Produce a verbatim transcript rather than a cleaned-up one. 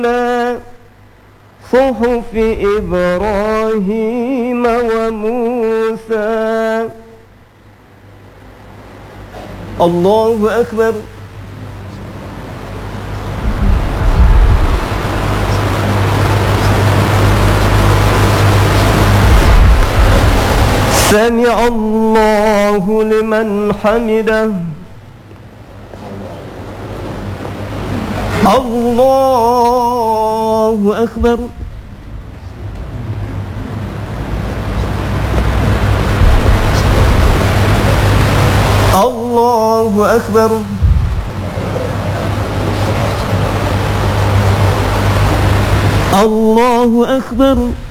صحف إبراهيم وموسى. الله أكبر. سمع الله لمن حمده. الله أكبر. الله أكبر. الله أكبر.